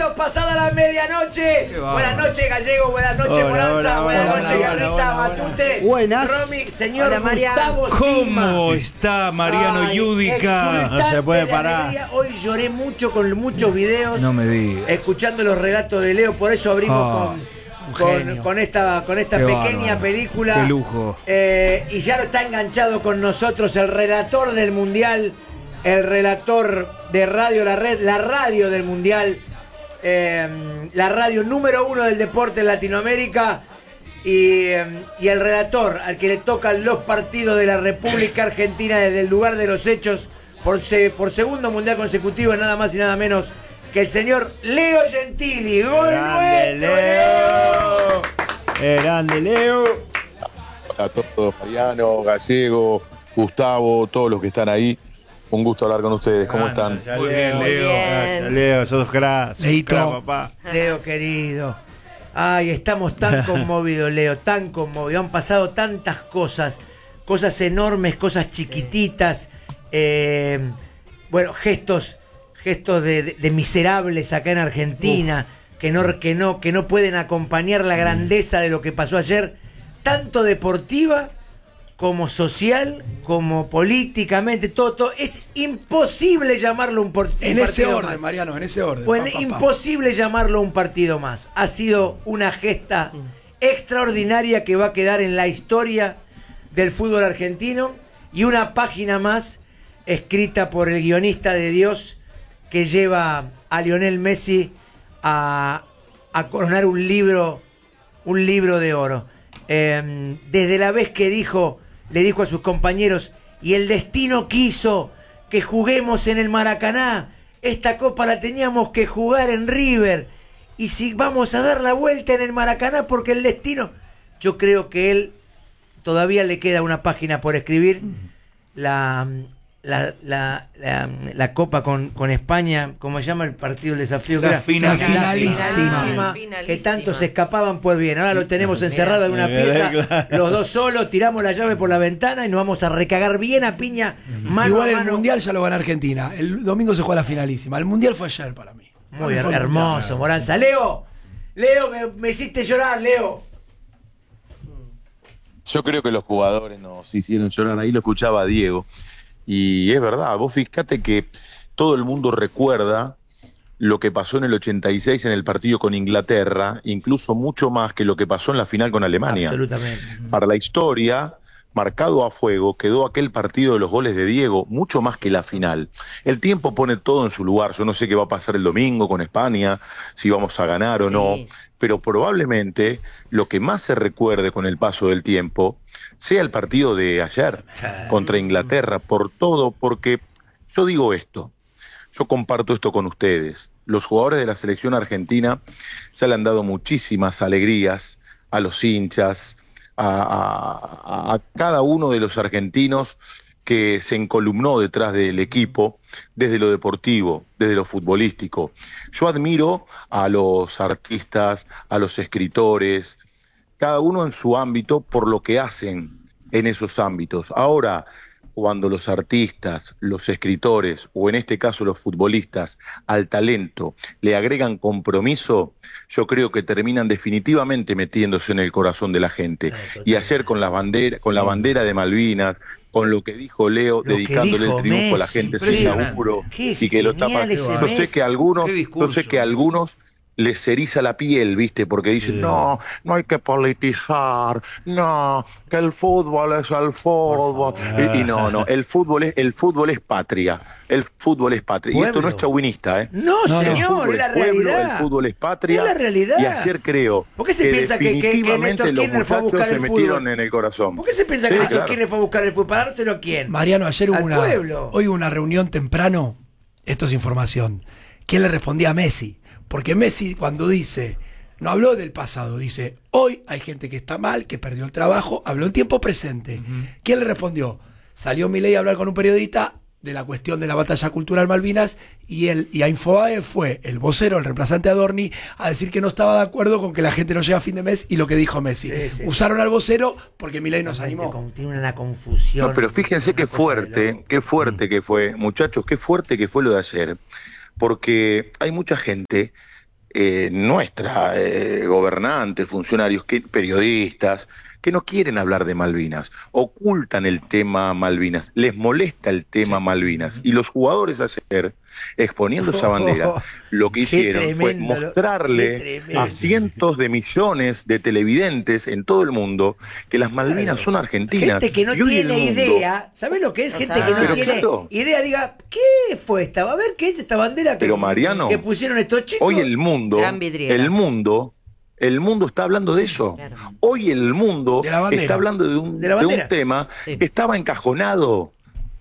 Pasada la medianoche. Buenas noches, Gallego. Buenas noches, Moranza. Buenas noches, Garrita, Matute. Buenas. Romy, señor Hola, Gustavo Sima. ¿Cómo está Mariano Yudica? No se puede parar. Alegría. Hoy lloré mucho con muchos videos. No me digas. Escuchando los relatos de Leo. Por eso abrimos con esta Qué pequeña bárbaro. película. Qué lujo. Y ya lo está enganchado con nosotros el relator del Mundial. El relator de Radio La Red. La radio del Mundial. La radio número 1 del deporte en Latinoamérica y el relator al que le tocan los partidos de la República Argentina desde el lugar de los hechos por segundo mundial consecutivo, nada más y nada menos que el señor Leo Gentili. ¡Gol Grande, nuestro, Leo! Grande, Leo. A todos, Mariano, Gallego, Gustavo, todos los que están ahí. Un gusto hablar con ustedes. ¿Cómo están? Muy bien, Leo. Gracias, Leo. Sos crack. Leito. Papá. Leo querido. Ay, estamos tan conmovidos, Leo, tan conmovidos. Han pasado tantas cosas enormes, cosas chiquititas, bueno, gestos de miserables acá en Argentina, que no pueden acompañar la grandeza de lo que pasó ayer, tanto deportiva como social, como políticamente, todo. Es imposible llamarlo un partido En ese más. orden, Mariano, en ese orden. Bueno, imposible llamarlo un partido más. Ha sido una gesta extraordinaria que va a quedar en la historia del fútbol argentino y una página más escrita por el guionista de Dios que lleva a Lionel Messi a coronar un libro de oro. Desde la vez que le dijo a sus compañeros, y el destino quiso que juguemos en el Maracaná, esta copa la teníamos que jugar en River, y si vamos a dar la vuelta en el Maracaná porque el destino... Yo creo que él todavía le queda una página por escribir, la copa con España, ¿cómo se llama el partido del desafío? La finalísima. Que tanto se escapaban, pues bien, ahora lo tenemos encerrado en una pieza, los dos solos, tiramos la llave por la ventana y nos vamos a recagar bien a piña, mano Igual a el mano. Mundial ya lo gana Argentina. El domingo se juega la finalísima. El Mundial fue ayer para mí. Muy Fue el hermoso, Mundial. Moranza. Leo, me hiciste llorar, Leo. Yo creo que los jugadores nos hicieron llorar. Ahí lo escuchaba Diego. Y es verdad, vos fíjate que todo el mundo recuerda lo que pasó en el 86 en el partido con Inglaterra, incluso mucho más que lo que pasó en la final con Alemania. Absolutamente. Para la historia, marcado a fuego, quedó aquel partido de los goles de Diego, mucho más que la final. El tiempo pone todo en su lugar. Yo no sé qué va a pasar el domingo con España, si vamos a ganar o no, pero probablemente lo que más se recuerde con el paso del tiempo sea el partido de ayer contra Inglaterra, por todo, porque yo digo esto, yo comparto esto con ustedes. Los jugadores de la selección argentina ya le han dado muchísimas alegrías a los hinchas, a cada uno de los argentinos que se encolumnó detrás del equipo, desde lo deportivo, desde lo futbolístico. Yo admiro a los artistas, a los escritores, cada uno en su ámbito por lo que hacen en esos ámbitos. Ahora, cuando los artistas, los escritores, o en este caso los futbolistas, al talento le agregan compromiso, yo creo que terminan definitivamente metiéndose en el corazón de la gente. Y ayer con la bandera de Malvinas, con lo que dijo Leo, dedicándole el triunfo a la gente sin laburo, y que lo tapa. Yo sé que a algunos les eriza la piel, ¿viste? Porque dicen, no hay que politizar, no, que el fútbol es el fútbol. Y no, el fútbol es patria. El fútbol es patria. Pueblo. Y esto no es chauvinista, ¿eh? No, señor, El es la fútbol pueblo, realidad. el fútbol es patria. Es la realidad. Y ayer creo ¿Por qué se piensa que definitivamente Néstor los Kirchner fue a muchachos buscar se el metieron fútbol? en el corazón. ¿Por qué se piensa que Sí, Néstor claro. Kirchner fue a buscar el fútbol? ¿Para dárselo a quién? Mariano, ayer Al pueblo. hoy hubo una reunión temprano, esto es información, ¿quién le respondía a Messi? Porque Messi cuando dice, no habló del pasado, dice, hoy hay gente que está mal, que perdió el trabajo, habló en tiempo presente. ¿Quién le respondió? Salió Milei a hablar con un periodista de la cuestión de la batalla cultural Malvinas y a Infobae fue el vocero, el reemplazante de Adorni, a decir que no estaba de acuerdo con que la gente no llega a fin de mes y lo que dijo Messi. Sí. Usaron al vocero porque Milei nos animó. Tiene una confusión. No, pero fíjense qué fuerte que fue, muchachos, qué fuerte que fue lo de ayer. Porque hay mucha gente nuestra gobernantes, funcionarios, periodistas, que no quieren hablar de Malvinas, ocultan el tema Malvinas, les molesta el tema Malvinas. Y los jugadores ayer, exponiendo esa bandera, lo que hicieron fue mostrarle a cientos de millones de televidentes en todo el mundo que las Malvinas son argentinas. Gente que no tiene idea, ¿sabés lo que es? Gente que no tiene idea, diga, ¿qué fue esta? A ver, ¿qué es esta bandera Pero Mariano, que pusieron estos chicos? Hoy el mundo está hablando de eso. Claro. Hoy el mundo está hablando de un tema que estaba encajonado.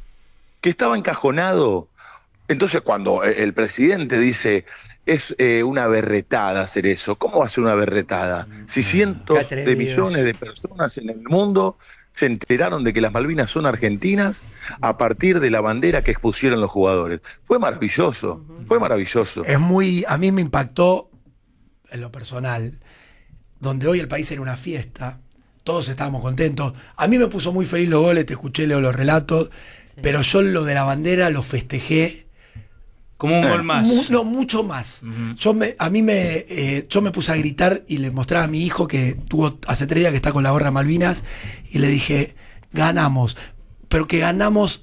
Entonces, cuando el presidente dice, es una berretada hacer eso, ¿cómo va a ser una berretada? Si cientos de millones de personas en el mundo se enteraron de que las Malvinas son argentinas a partir de la bandera que expusieron los jugadores. Fue maravilloso, fue maravilloso. A mí me impactó en lo personal, donde hoy el país era una fiesta, todos estábamos contentos. A mí me puso muy feliz los goles, te escuché, Leo, los relatos, pero yo lo de la bandera lo festejé. Como un gol más. Mucho más. Yo me puse a gritar y le mostraba a mi hijo que tuvo hace 3 días que está con la gorra Malvinas y le dije, ganamos, pero que ganamos.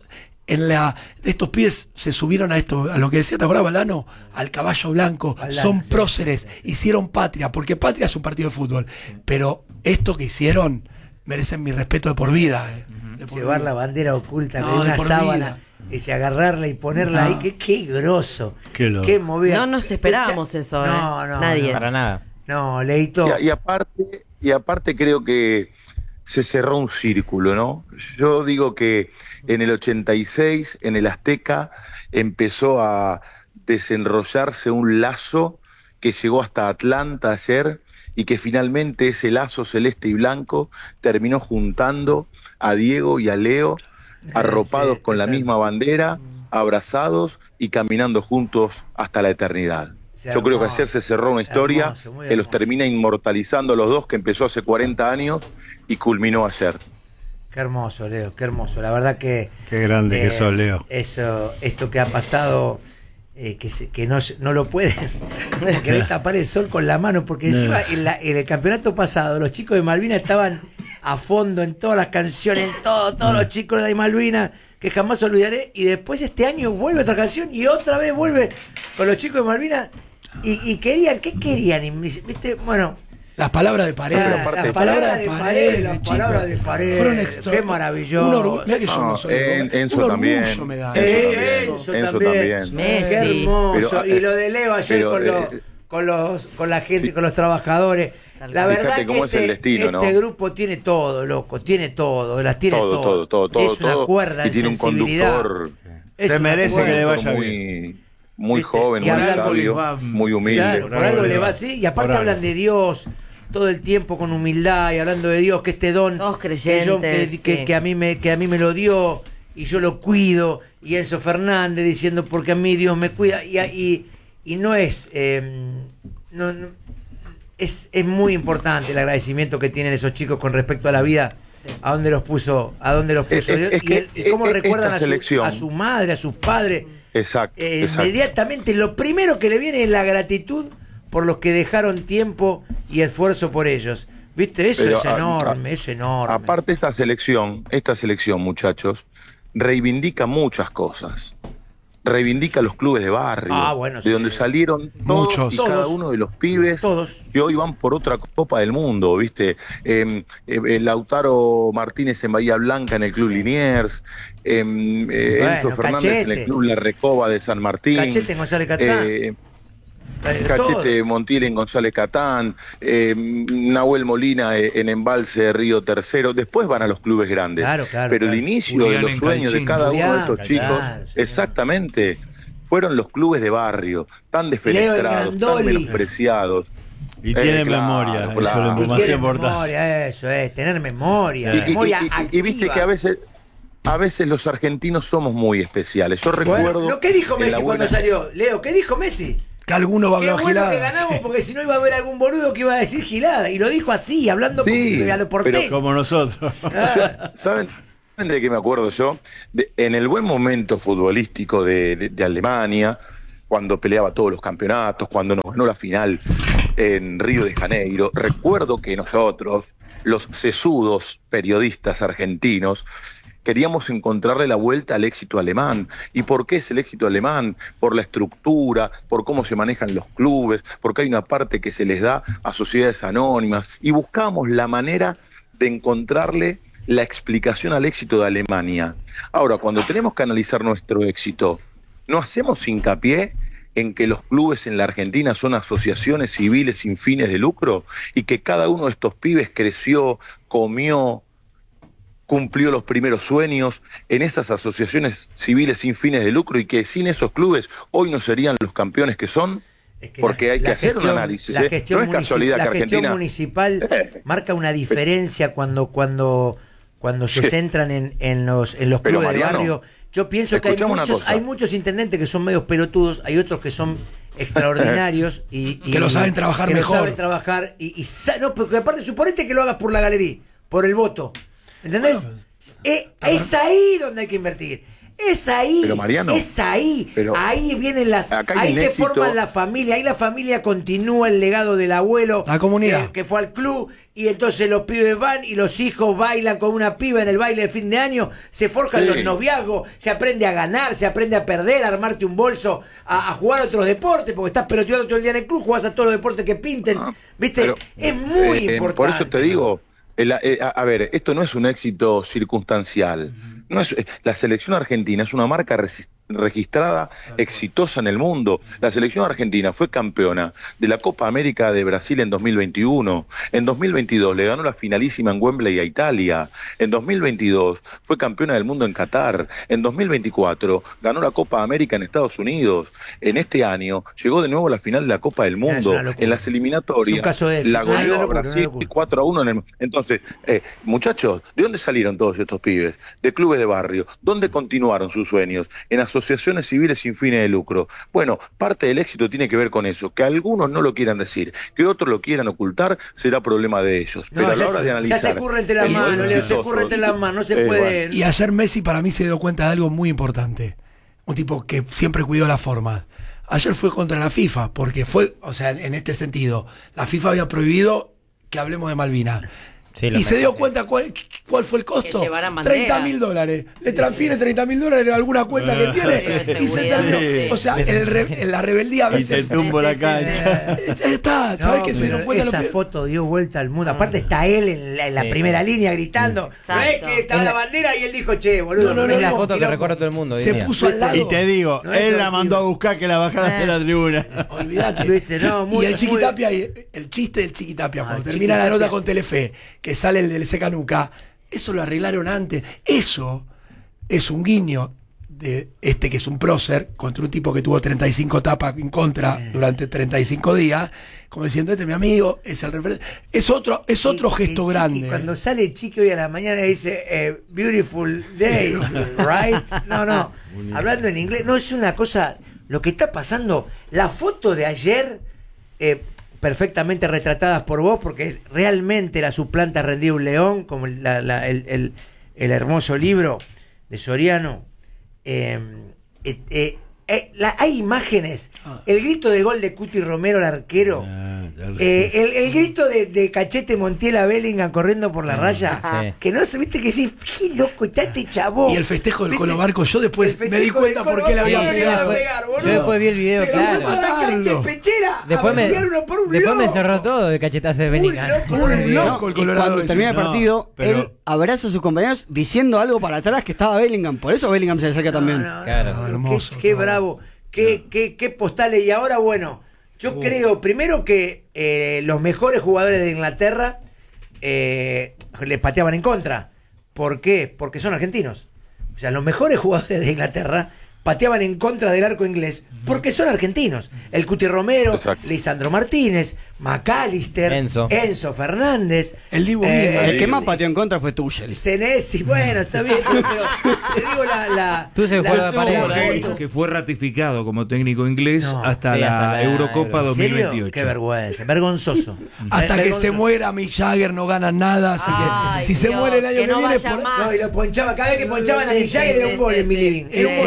Estos pibes se subieron a lo que decía, ¿te acordás, Balano? Al caballo blanco, son próceres, hicieron patria, porque patria es un partido de fútbol, pero esto que hicieron merecen mi respeto de por vida. Llevar la bandera oculta con una sábana y agarrarla y ponerla ahí, qué grosso, qué movida. No nos esperábamos eso, nadie. Para nada. No, Leito. Y aparte creo que se cerró un círculo, ¿no? Yo digo que en el 86, en el Azteca, empezó a desenrollarse un lazo que llegó hasta Atlanta ayer y que finalmente ese lazo celeste y blanco terminó juntando a Diego y a Leo, arropados con la misma bandera, abrazados y caminando juntos hasta la eternidad. Yo creo que ayer se cerró una historia que los termina inmortalizando a los dos, que empezó hace 40 años y culminó ayer. Qué hermoso, Leo, qué hermoso. La verdad que... Qué grande que sos, Leo. Esto que ha pasado, que no lo pueden querer tapar el sol con la mano, porque encima en el campeonato pasado los chicos de Malvinas estaban a fondo en todas las canciones, en todos los chicos de Malvinas, que jamás olvidaré, y después este año vuelve otra canción y otra vez vuelve con los chicos de Malvinas y querían, ¿qué querían? Y, ¿viste? Bueno, las palabras de Paredes, las palabras de Paredes, fueron qué maravilloso. Mira que yo no soy Enzo también. Me da. Enzo también. Messi. Qué hermoso. Pero, y lo de Leo ayer con la gente, con los trabajadores. La verdad fíjate cómo que es el destino, ¿no? este grupo tiene todo, loco, tiene todo, las tiene todo. Es una cuerda y de tiene un sensibilidad. conductor. Se merece que le vaya bien. Muy joven, Y muy por sabio, muy humilde. Claro, por algo le va así. Y aparte hablan de Dios todo el tiempo con humildad y hablando de Dios, que este don todos creyentes, que a mí me lo dio y yo lo cuido. Y Enzo Fernández diciendo, porque a mí Dios me cuida. Y no es... Es muy importante el agradecimiento que tienen esos chicos con respecto a la vida, a dónde los puso Dios, y cómo recuerdan a su madre, a sus padres. Exacto. Inmediatamente lo primero que le viene es la gratitud por los que dejaron tiempo y esfuerzo por ellos. ¿Viste? Eso es enorme, es enorme. Aparte esta selección, muchachos, reivindica muchas cosas. Reivindica los clubes de barrio, de donde salieron todos y cada uno de los pibes que hoy van por otra Copa del Mundo, ¿viste? Lautaro Martínez en Bahía Blanca en el Club Liniers, Enzo Fernández en el Club La Recoba de San Martín, Cachete en González Catán, Cachete Montiel en González Catán, Nahuel Molina en Embalse de Río Tercero. Después van a los clubes grandes. Claro, pero el inicio Julián de los sueños de cada uno de estos chicos, exactamente, fueron los clubes de barrio, tan desfenestrados, tan menospreciados. Y tienen memoria, eso es lo más importante. Eso es, tener memoria. Y viste que a veces los argentinos somos muy especiales. Yo recuerdo... ¿Qué dijo Messi cuando salió? Leo, ¿qué dijo Messi? Que alguno va a hablar gilada. Que ganamos, porque si no iba a haber algún boludo que iba a decir gilada. Y lo dijo así, hablando a lo porteño. Pero como nosotros. ¿Saben de qué me acuerdo yo? En el buen momento futbolístico de Alemania, cuando peleaba todos los campeonatos, cuando nos ganó la final en Río de Janeiro. Recuerdo que nosotros, los sesudos periodistas argentinos, queríamos encontrarle la vuelta al éxito alemán. ¿Y por qué es el éxito alemán? Por la estructura, por cómo se manejan los clubes, porque hay una parte que se les da a sociedades anónimas, y buscamos la manera de encontrarle la explicación al éxito de Alemania. Ahora, cuando tenemos que analizar nuestro éxito, ¿no hacemos hincapié en que los clubes en la Argentina son asociaciones civiles sin fines de lucro y que cada uno de estos pibes creció, comió, cumplió los primeros sueños en esas asociaciones civiles sin fines de lucro y que sin esos clubes hoy no serían los campeones que son? Es que porque hay que hacer un análisis. La gestión, no es casualidad que Argentina... gestión municipal marca una diferencia cuando se centran en los clubes Mariano, de barrio. Yo pienso que hay muchos intendentes que son medios pelotudos, hay otros que son extraordinarios y que lo saben trabajar mejor. Lo saben trabajar no, porque aparte suponete que lo hagas por la galería, por el voto. ¿Entendés? Bueno, es ahí donde hay que invertir. Es ahí, pero Mariano, es ahí, ahí vienen ahí se forman la familia, ahí la familia continúa el legado del abuelo, la comunidad que fue al club, y entonces los pibes van y los hijos bailan con una piba en el baile de fin de año, se forjan los noviazgos, se aprende a ganar, se aprende a perder, a armarte un bolso, a jugar otros deportes, porque estás peloteando todo el día en el club, jugás a todos los deportes que pinten, ¿viste? Pero, es muy importante. Por eso te digo, a ver, esto no es un éxito circunstancial. No es, la selección argentina es una marca registrada exitosa en el mundo. La selección argentina fue campeona de la Copa América de Brasil en 2021. En 2022 le ganó la finalísima en Wembley a Italia. En 2022 fue campeona del mundo en Qatar. En 2024 ganó la Copa América en Estados Unidos. En este año llegó de nuevo a la final de la Copa del Mundo. En las eliminatorias la goleó a Brasil 4-1 Entonces, muchachos, ¿de dónde salieron todos estos pibes? De clubes de barrio. ¿Dónde continuaron sus sueños? En asociaciones civiles sin fines de lucro. Bueno, parte del éxito tiene que ver con eso. Que algunos no lo quieran decir, que otros lo quieran ocultar, será problema de ellos. Pero a la hora de analizar... Ya se curre entre las manos, Leo, se curre entre las manos, no se puede... Y ayer Messi para mí se dio cuenta de algo muy importante. Un tipo que siempre cuidó la forma. Ayer fue contra la FIFA, porque fue, o sea, en este sentido, la FIFA había prohibido que hablemos de Malvinas. Sí, y se dio cuenta cuál fue el costo. $30.000. Le transfiere $30.000 a alguna cuenta que tiene y se terminó. O sea, la rebeldía a veces. Y se tumbó la cancha. Está, ¿sabes qué? Se cuenta esa foto dio vuelta al mundo. Aparte está él en la primera línea gritando. No es que estaba la bandera y él dijo, che, boludo. No, es la foto que recorre todo el mundo. Se puso al lado. Y te digo, él la mandó a buscar que la bajara de la tribuna. Olvídate. Y el Chiquitapia, el chiste del Chiquitapia, cuando termina la nota con Telefe, que sale el del Secanuca, eso lo arreglaron antes. Eso es un guiño de que es un prócer contra un tipo que tuvo 35 tapas en contra durante 35 días, como diciendo, mi amigo es el referente. Es otro gesto grande. Cuando sale Chiqui hoy a la mañana dice beautiful day, right? No, hablando en inglés, no, es una cosa, lo que está pasando, la foto de ayer perfectamente retratadas por vos, porque es realmente la suplanta rendía un león, como el hermoso libro de Soriano. Hay imágenes, el grito de gol de Cuti Romero, el arquero, el grito de Cachete Montiel a Bellingham corriendo por la raya, que no se viste que sí, qué loco está este chabón. Y el festejo del Colo Barco, yo después me di cuenta por qué le había pegado. Yo después vi el video, claro. Después me cerró todo de cachetazo de Bellingham. Un loco el Colorado. Cuando termina el partido, él abraza a sus compañeros diciendo algo para atrás que estaba Bellingham. Por eso Bellingham se acerca también. Claro. Qué bravo, qué postales. Y ahora, bueno, yo creo primero que los mejores jugadores de Inglaterra les pateaban en contra. ¿Por qué? Porque son argentinos. O sea, los mejores jugadores de Inglaterra pateaban en contra del arco inglés porque son argentinos. El Cuti Romero, Lisandro Martínez, McAllister, Enzo Fernández, el Dibu mismo. El que más pateó en contra fue Tuchel. Senesi, bueno, está bien, pero te digo Tuchel fue la pared que fue ratificado como técnico inglés hasta la Eurocopa 2028. Qué vergüenza, vergonzoso. Hasta que se muera Mick Jagger no ganan nada, así que si se muere el año que viene y lo ponchaba, cada vez que ponchaban a Mick Jagger era un gol en mi living. Era un gol, chabón.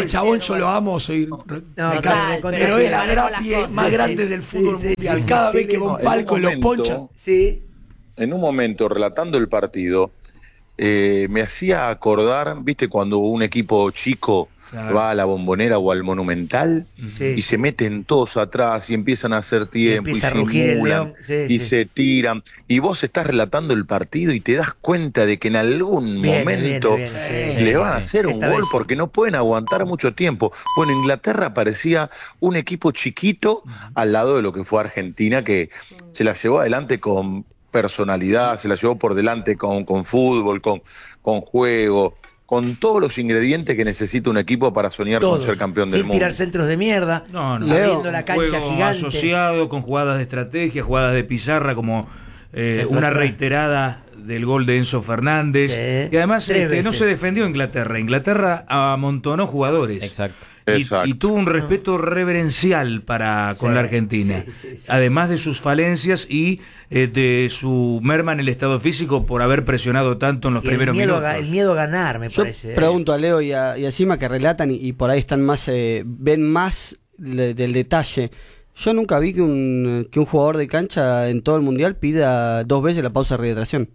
yo lo amo, soy pero es la grapie más grande del fútbol mundial. Cada vez que va un palco y lo poncha. Sí. En un momento, relatando el partido, me hacía acordar, ¿viste? Cuando un equipo chico va a la Bombonera o al Monumental y se meten todos atrás y empiezan a hacer tiempo y empieza a rugir el león se tiran y vos estás relatando el partido y te das cuenta de que en algún momento le van a hacer un gol porque no pueden aguantar mucho tiempo. Bueno, Inglaterra parecía un equipo chiquito al lado de lo que fue Argentina, que se la llevó adelante con personalidad, se la llevó por delante con fútbol, con juego, con todos los ingredientes que necesita un equipo para soñar con ser campeón del mundo. Sin tirar centros de mierda, abriendo la cancha juego gigante. Asociado con jugadas de estrategia, jugadas de pizarra, como una reiterada del gol de Enzo Fernández. Y además no se defendió Inglaterra. Inglaterra amontonó jugadores. Exacto. Y tuvo un respeto reverencial con la Argentina, además de sus falencias y de su merma en el estado físico por haber presionado tanto en los primeros minutos. El miedo a ganar, me parece. Pregunto a Leo y a Sima, que relatan y por ahí están más ven más del detalle. Yo nunca vi que un jugador de cancha en todo el mundial pida 2 veces la pausa de rehidratación.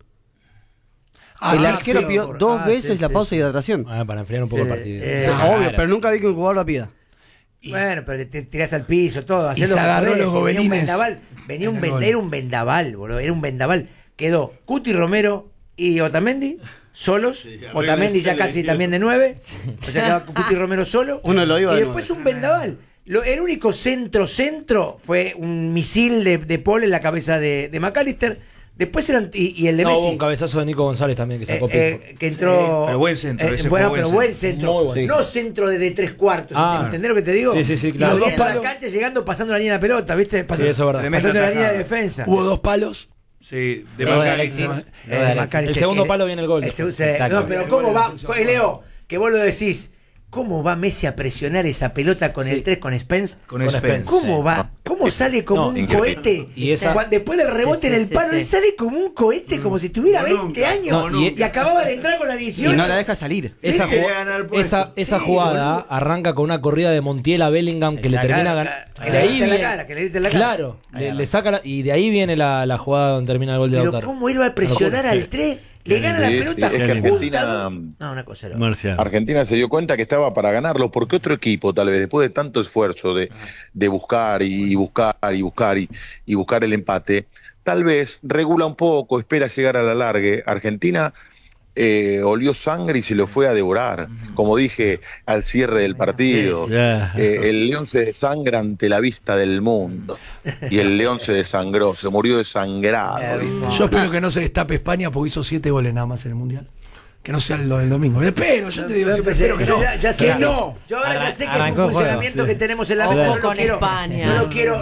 El arquero pidió 2 veces la pausa de hidratación. Para enfriar un poco el partido. Obvio, pero nunca vi que un jugador la pida. Bueno, pero te tirás al piso, todo. Y se agarró los gobelines. Era un vendaval, boludo. Era un vendaval. Quedó Cuti Romero y Otamendi solos. Otamendi ya casi también de 9. O sea, quedaba Cuti Romero solo. Uno lo iba y después un vendaval. El único centro fue un misil de Paul en la cabeza de McAllister. Después eran. Y el de Messi. Hubo un cabezazo de Nico González también que sacó que entró. Pero buen centro. Buen centro. Buen no centro de 3/4. ¿Entendés lo que te digo? Sí, claro. Los 2 palos. La cancha llegando, pasando la línea de la pelota, ¿viste? Sí, eso es verdad. Pasando la línea de defensa. Hubo 2 palos. Sí, de McAllister. El segundo palo viene el gol. No, pero ¿cómo va? Leo, que vos lo decís. ¿Cómo va Messi a presionar esa pelota con el 3 con Spence? Con Spence. ¿Cómo va? ¿Cómo sale como un cohete? Después del rebote en el palo, él sale como un cohete, como si tuviera 20 años y acababa de entrar con la 18. Y no la deja salir. Esa jugada arranca con una corrida de Montiel a Bellingham que le termina ganando. Claro, le saca y de ahí viene la jugada donde termina el gol de Lautaro. Pero ¿cómo iba a presionar al 3? Le gana la pelota. Es que Argentina, Argentina se dio cuenta que estaba para ganarlo, porque otro equipo, tal vez, después de tanto esfuerzo de buscar y buscar el empate, tal vez regula un poco, espera llegar a la largue. Argentina olió sangre y se lo fue a devorar, como dije al cierre del partido. El león se desangra ante la vista del mundo, y el león se desangró, se murió desangrado. Yo espero que no se destape España porque hizo 7 goles nada más en el mundial. Que no sea lo del domingo. Espero, yo te digo, siempre espero que no. Yo ahora ya sé que es un funcionamiento que tenemos en la mesa. No lo quiero. España. No lo quiero.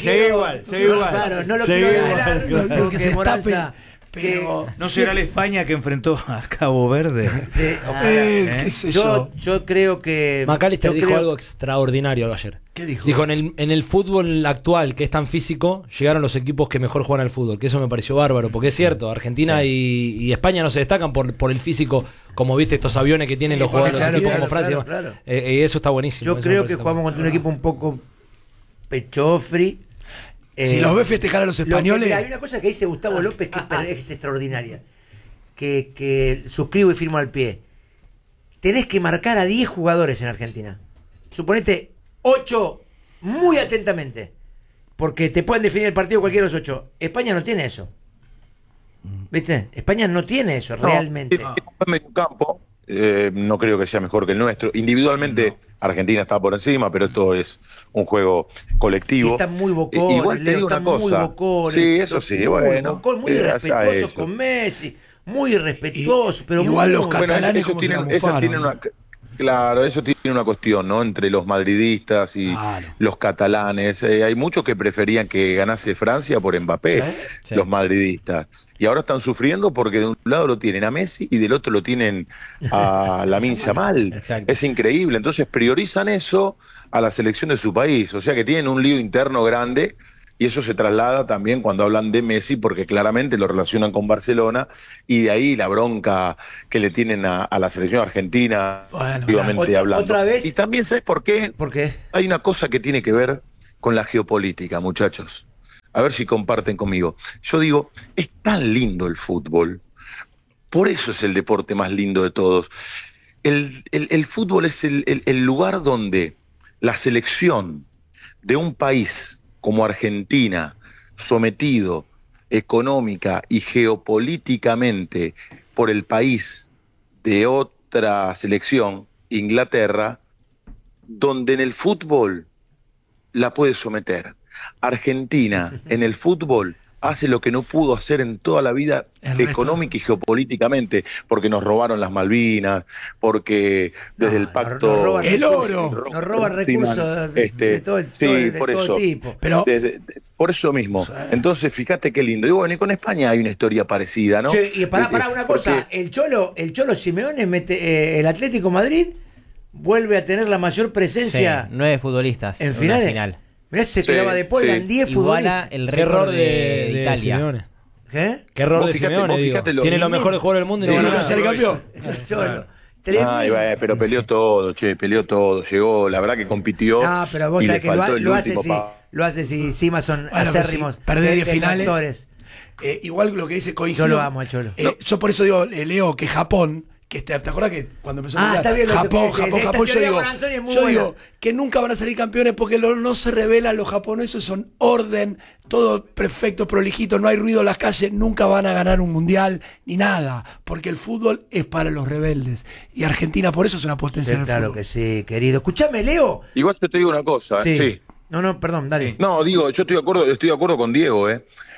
Claro, no lo quiero revelar. Porque se destape. Pero ¿no será la España que enfrentó a Cabo Verde? ¿Qué sé yo? Yo creo que McAllister dijo algo extraordinario ayer. ¿Qué dijo? Dijo, en el fútbol actual, que es tan físico, llegaron los equipos que mejor juegan al fútbol, que eso me pareció bárbaro, porque es cierto, Argentina y España no se destacan por el físico, como viste estos aviones que tienen los jugadores, los equipos como Francia. Y eso está buenísimo. Yo creo que jugamos contra un equipo un poco pechofri. Si los ves festejar a los españoles. Hay una cosa que dice Gustavo López que es extraordinaria, que suscribo y firmo al pie. Tenés que marcar a 10 jugadores en Argentina. Suponete 8 muy atentamente, porque te pueden definir el partido cualquiera de los 8. España no tiene eso. ¿Viste? España no tiene eso realmente. En medio campo, no creo que sea mejor que el nuestro. Individualmente, Argentina está por encima, pero esto es un juego colectivo. Están muy bocones, igual te digo una cosa. Sí, eso sí, bueno. Muy respetuosos con Messi, muy respetuosos, pero igual los catalanes como Claro, eso tiene una cuestión, ¿no? Entre los madridistas y los catalanes. Hay muchos que preferían que ganase Francia por Mbappé, los madridistas. Y ahora están sufriendo porque de un lado lo tienen a Messi y del otro lo tienen a Lamine Yamal. Es increíble. Entonces priorizan eso a la selección de su país. O sea que tienen un lío interno grande Y eso se traslada también cuando hablan de Messi, porque claramente lo relacionan con Barcelona, y de ahí la bronca que le tienen a la selección argentina, hablando. ¿Otra vez? Y también, ¿sabes por qué? ¿Por qué? Hay una cosa que tiene que ver con la geopolítica, muchachos. A ver si comparten conmigo. Yo digo, es tan lindo el fútbol. Por eso es el deporte más lindo de todos. El fútbol es el lugar donde la selección de un país como Argentina, sometido económica y geopolíticamente por el país de otra selección, Inglaterra, donde en el fútbol la puede someter. Argentina en el fútbol hace lo que no pudo hacer en toda la vida económica y geopolíticamente, porque nos robaron las Malvinas, porque desde el pacto... el oro. Nos roban recursos de todo tipo. Pero, por eso mismo. Entonces, fíjate qué lindo. Y bueno, y con España hay una historia parecida, ¿no? Che, y pará una cosa, el Cholo Simeone mete el Atlético Madrid vuelve a tener la mayor presencia. 9 futbolistas en final. Mirá, se quedaba de polvo en 10 futbolistas. Iguala el récord de Italia. Simeone. ¿Qué? Qué error de Simeone, digo. Tiene los mejores jugadores del mundo y no van a ser campeón. Pero peleó todo, llegó, la verdad que compitió. Ah, pero vos sabés que lo hace si encima son acérrimos. Perdés 10 finales. Igual lo que dice coincido. Yo lo amo a Cholo. Yo por eso digo, leo que Japón, ¿te acuerdas que cuando empezó a Japón, yo digo que nunca van a salir campeones porque no se revelan los japoneses, son orden, todo perfecto, prolijito, no hay ruido en las calles, nunca van a ganar un mundial ni nada, porque el fútbol es para los rebeldes y Argentina por eso es una potencia del fútbol. Claro que sí, querido. Escuchame, Leo. Igual yo te digo una cosa, sí. No, perdón, dale. No, digo, yo estoy de acuerdo con Diego,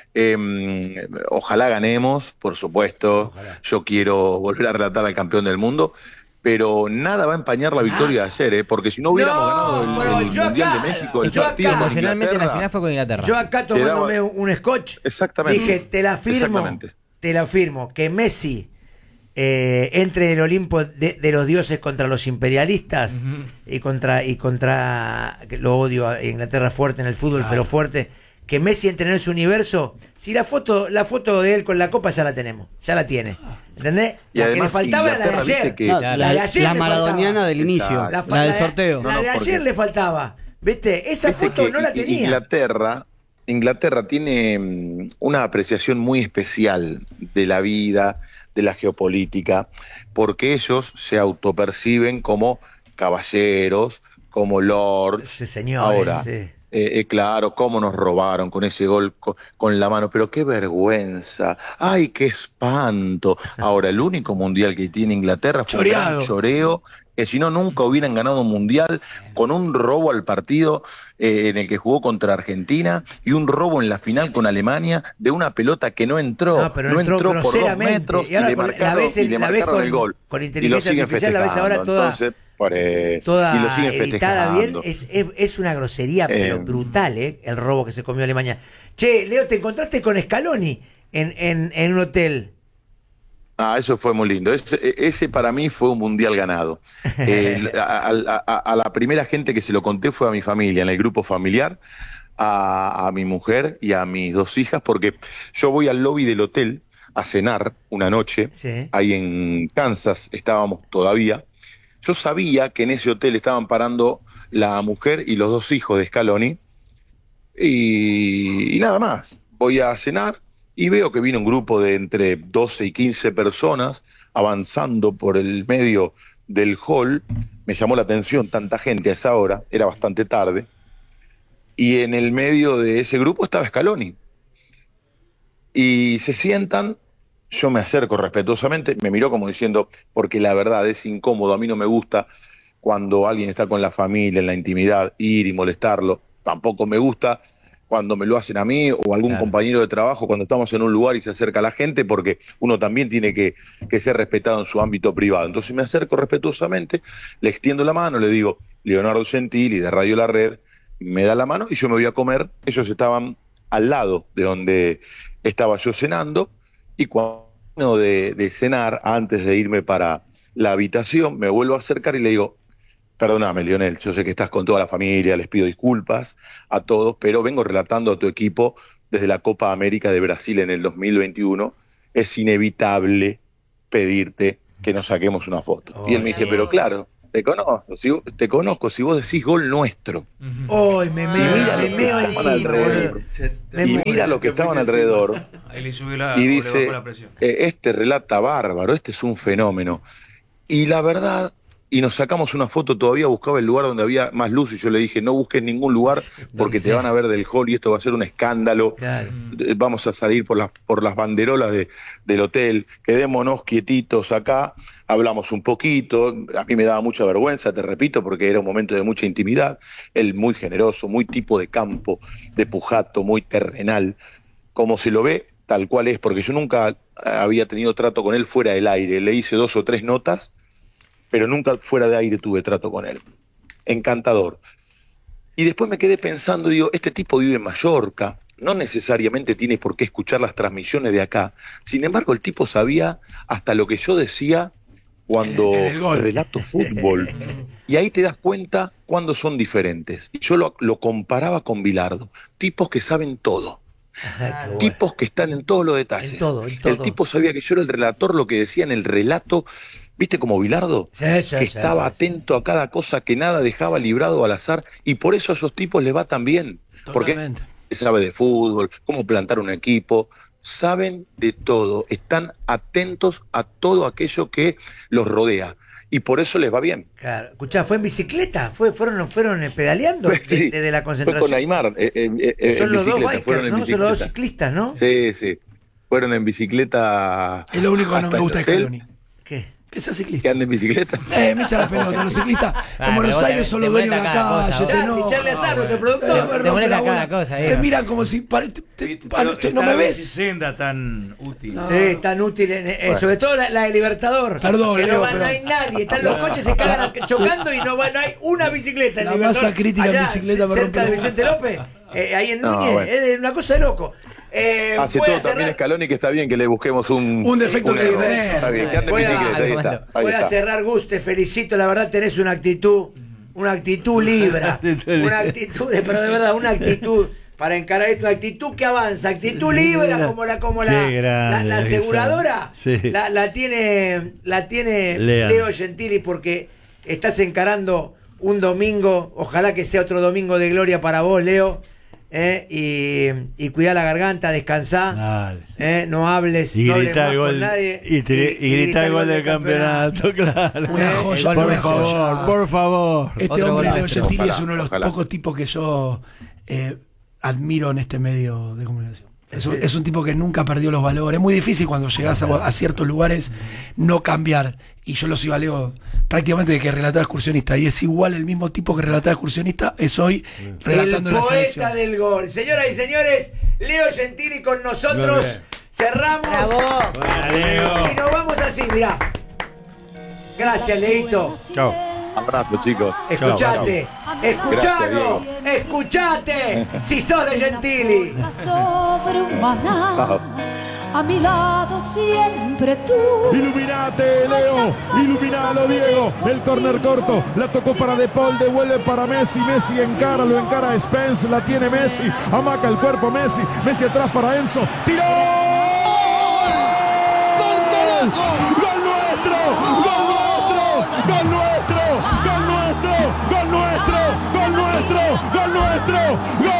ojalá ganemos, por supuesto. Ojalá. Yo quiero volver a relatar al campeón del mundo, pero nada va a empañar la victoria de ayer, porque si no hubiéramos ganado el Mundial de México, el partido emocionalmente en la final fue con Inglaterra. Yo acá tomándome un scotch, exactamente, dije, te la firmo, que Messi entre en el Olimpo de los dioses contra los imperialistas y contra lo odio a Inglaterra fuerte en el fútbol, pero fuerte. Que Messi entre en ese universo, si la foto de él con la copa ya la tenemos, ya la tiene, ¿entendés? Y la además, que le faltaba era la de ayer. La maradoniana del inicio, la del sorteo. La de ayer le faltaba, ¿viste? Esa foto no la tenía. Inglaterra tiene una apreciación muy especial de la vida, de la geopolítica, porque ellos se autoperciben como caballeros, como lords. Sí, señor. Ahora, claro, cómo nos robaron con ese gol con la mano, pero qué vergüenza, ay, qué espanto. Ahora, el único mundial que tiene Inglaterra fue un gran choreo, que si no nunca hubieran ganado un mundial, con un robo al partido en el que jugó contra Argentina y un robo en la final con Alemania de una pelota que no entró, no entró por 2 metros y le marcaron el gol. Con inteligencia artificial la ves ahora toda... Entonces, por eso. Toda y lo siguen festejando. Bien, es una grosería, pero brutal, el robo que se comió Alemania. Che, Leo, te encontraste con Scaloni en un hotel. Eso fue muy lindo. Ese para mí fue un mundial ganado. A la primera gente que se lo conté fue a mi familia, en el grupo familiar, a mi mujer y a mis 2 hijas, porque yo voy al lobby del hotel a cenar una noche, ahí en Kansas estábamos todavía. Yo sabía que en ese hotel estaban parando la mujer y los 2 hijos de Scaloni y nada más. Voy a cenar y veo que vino un grupo de entre 12 y 15 personas avanzando por el medio del hall. Me llamó la atención tanta gente a esa hora, era bastante tarde, y en el medio de ese grupo estaba Scaloni. Y se sientan. Yo me acerco respetuosamente, me miró como diciendo, porque la verdad es incómodo, a mí no me gusta cuando alguien está con la familia, en la intimidad, ir y molestarlo. Tampoco me gusta cuando me lo hacen a mí o algún compañero de trabajo cuando estamos en un lugar y se acerca a la gente, porque uno también tiene que ser respetado en su ámbito privado. Entonces me acerco respetuosamente, le extiendo la mano, le digo, Leonardo Gentili de Radio La Red, me da la mano y yo me voy a comer. Ellos estaban al lado de donde estaba yo cenando. Y cuando de cenar, antes de irme para la habitación, me vuelvo a acercar y le digo, Perdóname, Lionel, yo sé que estás con toda la familia, les pido disculpas a todos, pero vengo relatando a tu equipo desde la Copa América de Brasil en el 2021. Es inevitable pedirte que nos saquemos una foto. Y él me dice, pero claro, te conozco, si vos decís gol nuestro. Y mira lo que estaban alrededor. Ahí le subió y dice, le bajó la presión. Este relata bárbaro, este es un fenómeno. Y la verdad, y nos sacamos una foto, todavía buscaba el lugar donde había más luz, y yo le dije, no busques ningún lugar porque te van a ver del hall y esto va a ser un escándalo. Claro. Vamos a salir por las banderolas del hotel, quedémonos quietitos acá, hablamos un poquito. A mí me daba mucha vergüenza, te repito, porque era un momento de mucha intimidad. Él muy generoso, muy tipo de campo, de pujato, muy terrenal, como se lo ve tal cual es, porque yo nunca había tenido trato con él fuera del aire. Le hice 2 o 3 notas, pero nunca fuera de aire tuve trato con él. Encantador. Y después me quedé pensando, digo, este tipo vive en Mallorca, no necesariamente tiene por qué escuchar las transmisiones de acá. Sin embargo, el tipo sabía hasta lo que yo decía cuando relato fútbol. Y ahí te das cuenta cuándo son diferentes. Y yo lo comparaba con Bilardo. Tipos que saben todo. Tipos que están en todos los detalles. En todo. El tipo sabía que yo era el relator, lo que decía en el relato. ¿Viste como Bilardo? Que estaba atento a cada cosa, que nada dejaba librado al azar, y por eso a esos tipos les va tan bien. Totalmente. Porque sabe de fútbol, cómo plantar un equipo, saben de todo, están atentos a todo aquello que los rodea, y por eso les va bien. Claro. Escuchá, ¿fue en bicicleta? ¿Fueron pedaleando desde la concentración? Fue con Aymar. Son los dos bikers, ¿no? Son los dos ciclistas, ¿no? Sí. Fueron en bicicleta. Es lo único que no me gusta de Scaloni. ¿Qué? Que sea ciclista. ¿Que ande en bicicleta? Me echa la pelota. Los ciclistas en Buenos Aires son los dueños de la calle. Echarle azar, nuestro productor. Te molesta cada cosa. Te miran como si... ¿No me ves? Senda tan útil. No. Sí, tan útil. Sobre todo la de Libertador. Perdón, no hay nadie. Están los coches, se cagan chocando y no hay una bicicleta. La masa crítica en bicicleta me rompe. Cerca de Vicente López. Ahí en Núñez. Es una cosa de loco. Hace todo también Scaloni, que está bien que le busquemos un defecto que hay que tener. Está bien, que ande en bicicleta, ahí está. Voy a cerrar, Gus, te felicito, la verdad tenés una actitud libra, pero de verdad, una actitud para encarar esto, una actitud que avanza, actitud libra, como la aseguradora, la tiene Leo Gentili, porque estás encarando un domingo, ojalá que sea otro domingo de gloria para vos, Leo. Y cuidá la garganta, descansá, no hables, y no gritar hables gol con nadie, y gritar el gol del campeonato, claro. Una joya, por favor. Este hombre, Leo Gentili, es uno de los pocos tipos que yo admiro en este medio de comunicación. Es un tipo que nunca perdió los valores. Es muy difícil cuando llegás a ciertos lugares no cambiar. Y yo lo sigo a Leo prácticamente de que relataba Excursionista. Y es igual el mismo tipo que relataba Excursionista, es hoy relatando la selección. El poeta del gol. Señoras y señores, Leo Gentili con nosotros. Cerramos. Bravo. Y nos vamos así, mirá. Gracias, Leito. Chao. Abrazo, chicos. Escuchate, Gracias, escuchate, si sos de Gentili. Chao. A mi lado siempre tú. Iluminate, Leo. Iluminalo, Diego. El córner corto. La tocó para De Paul. Devuelve para Messi. Messi encara, lo encara Spence. La tiene Messi. Amaca el cuerpo Messi. Messi atrás para Enzo. ¡Tiró! ¡Gol, carajo! ¡Gol nuestro! ¡Gol nuestro! ¡Gol nuestro! ¡Gol nuestro! ¡Gol nuestro! ¡Gol nuestro! ¡Gol nuestro! ¡Gol!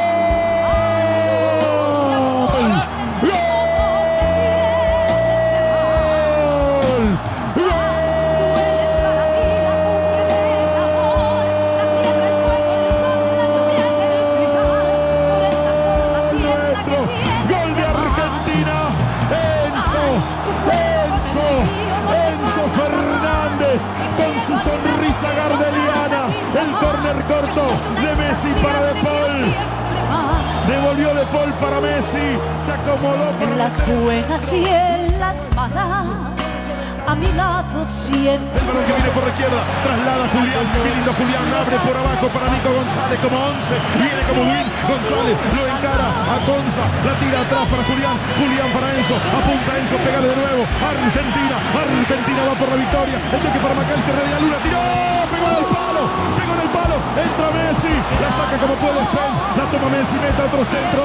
Con su sonrisa gardeliana, el córner corto de Messi para De Paul. Devolvió De Paul para Messi, se acomodó para en las buenas y en las malas. A mi lado siempre. El balón que viene por la izquierda, traslada Julián, viniendo Julián, abre por abajo para Nico González como 11, viene como Win, González lo encara a Conza, la tira atrás para Julián, Julián para Enzo, apunta Enzo, pégale de nuevo, Argentina va por la victoria, el toque para Macalister, Media Luna, tiró, pegó al palo, centro